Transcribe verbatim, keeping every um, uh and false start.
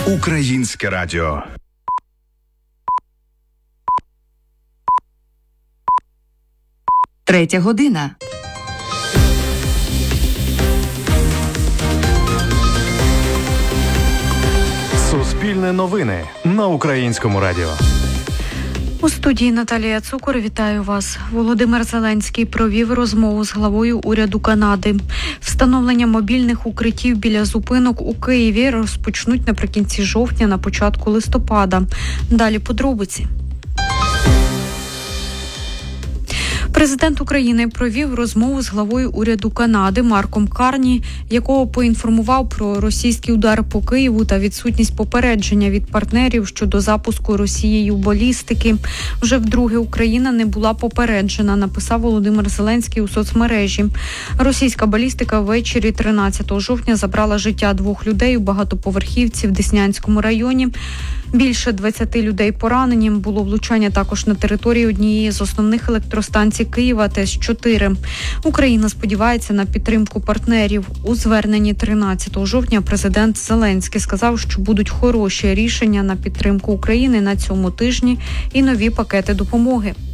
Українське радіо. Третя година. Суспільне новини на Українському радіо. У студії Наталія Цукор. Вітаю вас. Володимир Зеленський провів розмову з главою уряду Канади. Встановлення мобільних укриттів біля зупинок у Києві розпочнуть наприкінці жовтня, на початку листопада. Далі подробиці. Президент України провів розмову з главою уряду Канади Марком Карні, якого поінформував про російський удар по Києву та відсутність попередження від партнерів щодо запуску Росією балістики. Вже вдруге Україна не була попереджена, написав Володимир Зеленський у соцмережі. Російська балістика ввечері тринадцятого жовтня забрала життя двох людей у багатоповерхівці в Деснянському районі. Більше двадцяти людей поранені. Було влучання також на території однієї з основних електростанцій Києва Т Е С чотири. Україна сподівається на підтримку партнерів. У зверненні тринадцятого жовтня президент Зеленський сказав, що будуть хороші рішення на підтримку України на цьому тижні і нові пакети допомоги.